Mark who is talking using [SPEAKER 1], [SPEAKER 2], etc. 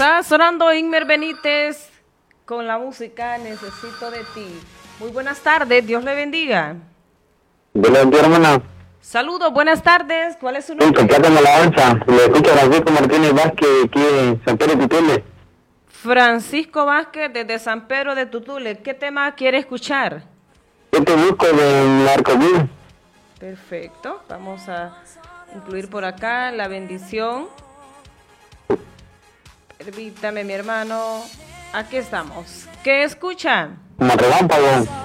[SPEAKER 1] Está sonando Inmer Benítez con la música Necesito de ti. Muy buenas tardes, Dios le bendiga.
[SPEAKER 2] Dios le bendiga, hermana.
[SPEAKER 1] Saludos, buenas tardes. ¿Cuál es su
[SPEAKER 2] Sí,
[SPEAKER 1] nombre?
[SPEAKER 2] compártame la alabanza. Le escucho a Francisco Martínez Vázquez, aquí en San Pedro Tutule.
[SPEAKER 1] Francisco Vázquez desde San Pedro de Tutule. ¿Qué tema quiere escuchar?
[SPEAKER 2] Yo te busco del Arcoíris.
[SPEAKER 1] Perfecto, vamos a incluir por acá la bendición. Permítame, mi hermano. Aquí estamos. ¿Qué escuchan?
[SPEAKER 2] Como relámpago.